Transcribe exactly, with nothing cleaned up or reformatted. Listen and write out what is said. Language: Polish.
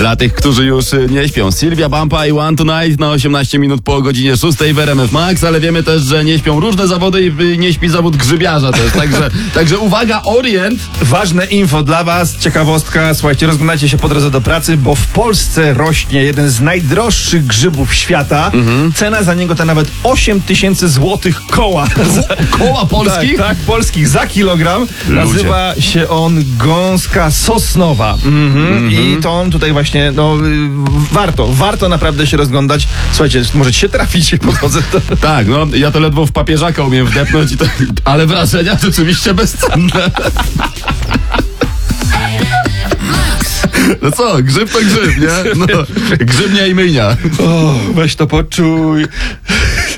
Dla tych, którzy już nie śpią. Sylwia Bampa i One Tonight na osiemnaście minut po godzinie szóstej w R M F Max, ale wiemy też, że nie śpią różne zawody i nie śpi zawód grzybiarza też. Także, także uwaga, orient. Ważne info dla was, ciekawostka. Słuchajcie, rozglądajcie się po drodze do pracy, bo w Polsce rośnie jeden z najdroższych grzybów świata. Mhm. Cena za niego to nawet osiem tysięcy złotych koła. Koła polskich? Tak, tak, polskich za kilogram. Ludzie. Nazywa się on gąska sosnowa. Mhm. Mhm. I to on tutaj właśnie, no y, warto, warto naprawdę się rozglądać. Słuchajcie, możecie się trafić po drodze. Tak, no ja to ledwo w papieżaka umiem wdepnąć, i to, ale wrażenia rzeczywiście bezcenne. No co, grzyb to grzyb, nie? No, grzybnia i myjnia. O, weź to poczuj.